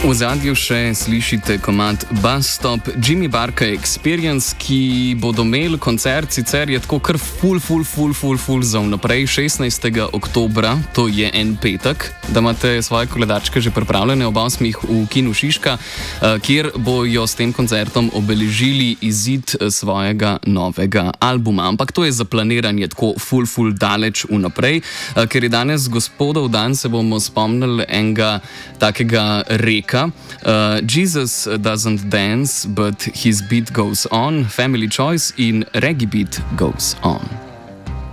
V zadju še slišite komad Bus Stop Jimmy Barka Experience, ki bodo imeli koncert, sicer je tako kar full za vnaprej, 16. oktobra, to je en petek, da imate svoje koledarčke že pripravljene ob 8. v Kinu Šiška, kjer bojo s tem koncertom obeležili izid svojega novega albuma. Ampak to je za planiranje tako full daleč vnaprej, ker je danes gospodov dan, se bomo spomnili enega takega reka. Jesus doesn't dance, but his beat goes on. Family Choice in Reggae Beat Goes On.